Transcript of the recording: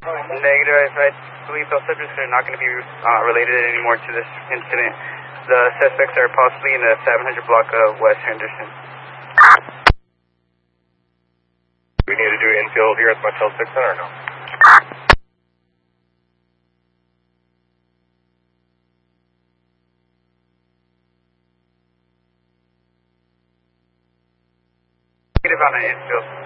Negative. I believe those subjects are not going to be related anymore to this incident. The suspects are possibly in the 700 block of West Henderson. We need to do infield here at the Motel 6 Center or no? Negative on the infield.